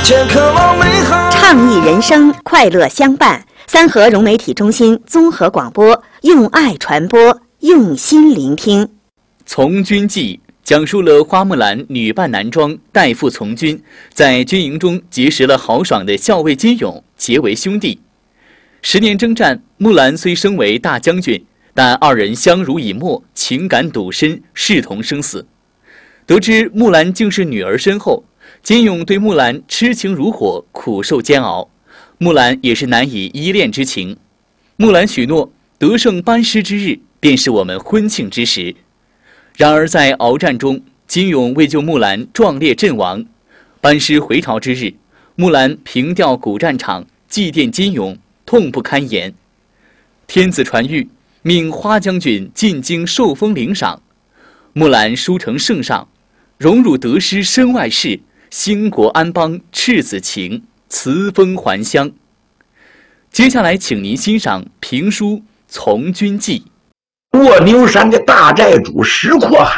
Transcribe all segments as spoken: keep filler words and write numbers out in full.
却渴望美好。 倡议人生，快乐相伴。三河融媒体中心综合广播，用爱传播，用心聆听。 从军记讲述了花木兰女扮男装代父从军，在军营中结识了豪爽的校尉金勇，结为兄弟。十年征战，木兰虽升为大将军，但二人相濡以沫，情感笃深，视同生死。得知木兰竟是女儿身后，金勇对木兰痴情如火，苦受煎熬。木兰也是难以依恋之情。木兰许诺，得胜班师之日，便是我们婚庆之时。然而在鏖战中，金勇为救木兰壮烈阵亡。班师回朝之日，木兰凭吊古战场，祭奠金勇，痛不堪言。天子传谕，命花将军进京受封领赏。木兰书呈圣上，荣辱得失身外事，兴国安邦赤子情，辞封还乡。接下来请您欣赏评书《从军记》。 卧牛山的大寨主石阔海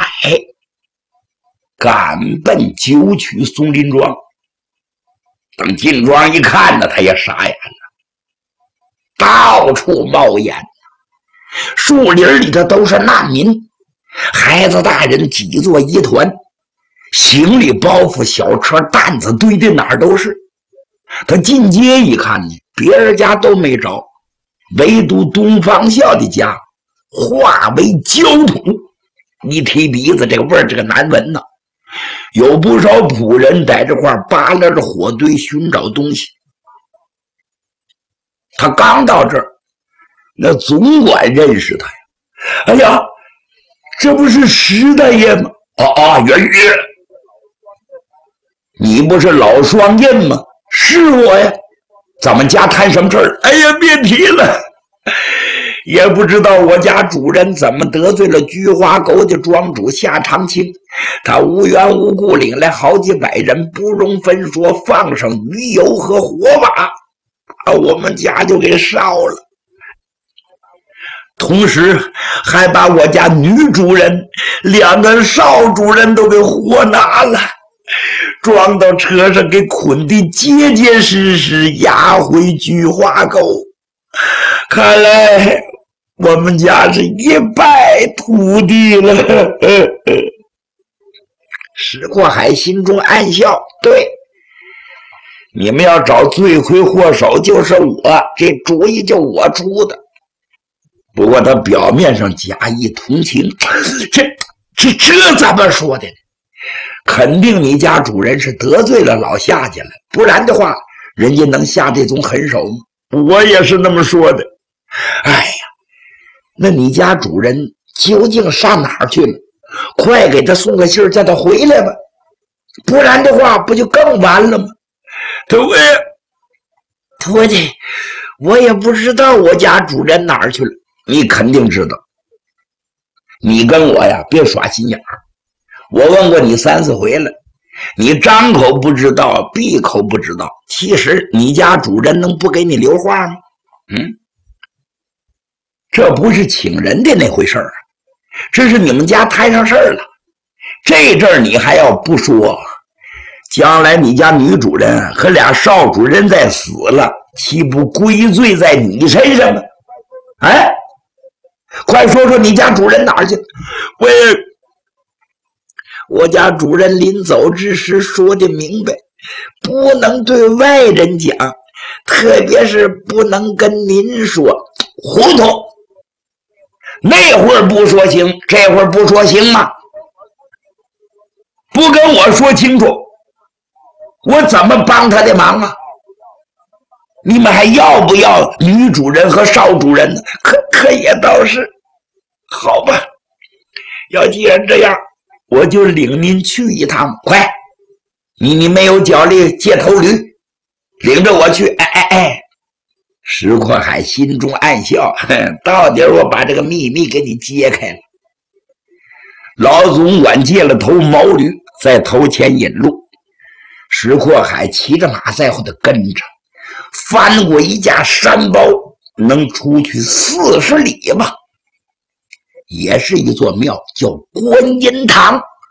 赶奔九曲松林庄，等进庄一看呢，他也傻眼了，到处冒烟，树林里头都是难民，孩子大人挤作一团，行李包袱小车担子堆的哪儿都是。他进街一看呢，别人家都没着，唯独东方孝的家化为焦土，一提鼻子这个味儿这个难闻呢。有不少仆人在这块扒拉着火堆寻找东西。他刚到这儿，那总管认识他呀。哎呀，这不是石大爷吗？啊啊，元宇，你不是老双印吗？是我呀。咱们家谈什么事儿？哎呀，别提了，也不知道我家主人怎么得罪了菊花沟的庄主夏长青，他无缘无故领来好几百人，不容分说，放上鱼油和火把，把我们家就给烧了。同时还把我家女主人、两个少主人都给活拿了，装到车上给捆得结结实实，押回菊花沟。看来我们家是一败涂地了。石阔海心中暗笑，对，你们要找罪魁祸首就是我，这主意就我出的。不过他表面上假意同情，这这这怎么说的呢？肯定你家主人是得罪了老夏家了，不然的话人家能下这种狠手吗？我也是那么说的。哎呀，那你家主人究竟上哪儿去了？快给他送个信儿，叫他回来吧，不然的话不就更完了吗？徒弟，徒弟，我也不知道我家主人哪儿去了。你肯定知道，你跟我呀别耍心眼儿。我问过你三四回了，你张口不知道，闭口不知道。其实你家主人能不给你留话吗？嗯，这不是请人的那回事儿啊，这是你们家摊上事儿了。这阵儿你还要不说，将来你家女主人和俩少主人再死了，岂不归罪在你身上吗？哎，快说说你家主人哪儿去？我我家主人临走之时说的明白，不能对外人讲，特别是不能跟您说。糊涂，那会儿不说行，这会儿不说行吗？不跟我说清楚，我怎么帮他的忙啊？你们还要不要女主人和少主人呢？可可也倒是。好吧，要既然这样，我就领您去一趟。快，你你没有脚力，借头驴，领着我去。哎哎哎！石阔海心中暗笑，到底我把这个秘密给你揭开了。老总管借了头毛驴，在头前引路，石阔海骑着马在后头跟着，翻过一架山包，能出去四十里吧。也是一座庙，叫观音堂。